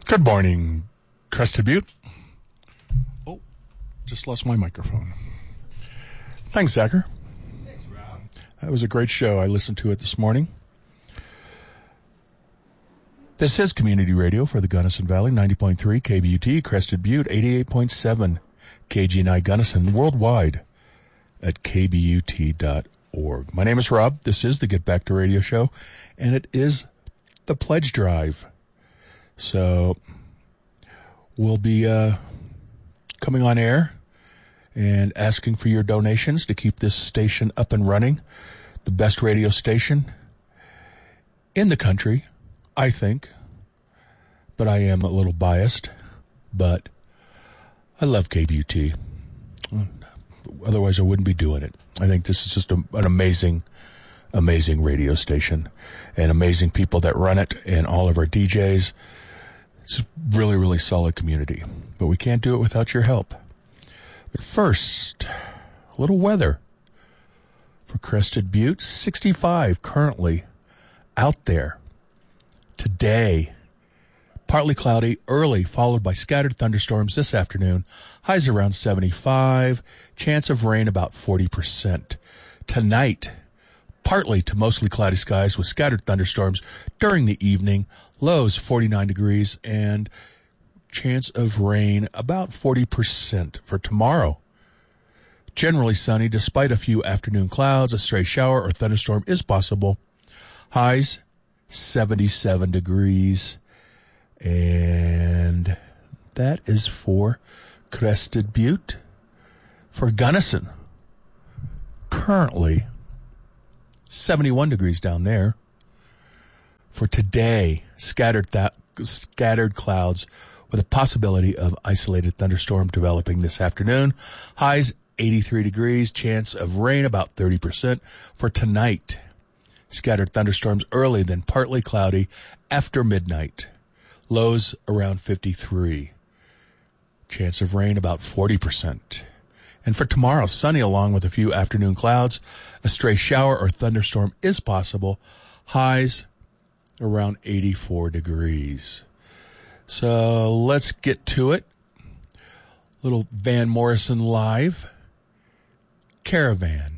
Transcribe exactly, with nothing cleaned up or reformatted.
Good morning, Crested Butte. Oh, just lost my microphone. Thanks, Zachar. Thanks, Rob. That was a great show. I listened to it this morning. This is Community Radio for the Gunnison Valley, ninety point three K V U T, Crested Butte, eighty-eight point seven K G N I Gunnison, worldwide at K B U T dot org. My name is Rob. This is the Get Back to Radio show, and it is the Pledge Drive. So we'll be uh, coming on air and asking for your donations to keep this station up and running. The best radio station in the country, I think. But I am a little biased. But I love K B U T. Otherwise, I wouldn't be doing it. I think this is just a, an amazing, amazing radio station and amazing people that run it and all of our D Js. It's a really, really solid community, but we can't do it without your help. But first, a little weather for Crested Butte. sixty-five currently out there today. Partly cloudy early, followed by scattered thunderstorms this afternoon. Highs around seventy-five. Chance of rain about forty percent. Tonight, partly to mostly cloudy skies with scattered thunderstorms during the evening. Lows forty-nine degrees and chance of rain about forty percent for tomorrow. Generally sunny despite a few afternoon clouds. A stray shower or thunderstorm is possible. Highs seventy-seven degrees. And that is for Crested Butte. For Gunnison, currently seventy-one degrees down there. For today, scattered th- scattered clouds with a possibility of isolated thunderstorm developing this afternoon. Highs eighty-three degrees, chance of rain about thirty percent. For tonight, scattered thunderstorms early, then partly cloudy after midnight. Lows around fifty-three. Chance of rain about forty percent. And for tomorrow, sunny along with a few afternoon clouds. A stray shower or thunderstorm is possible. Highs around eighty-four degrees. So let's get to it. Little Van Morrison live. Caravan.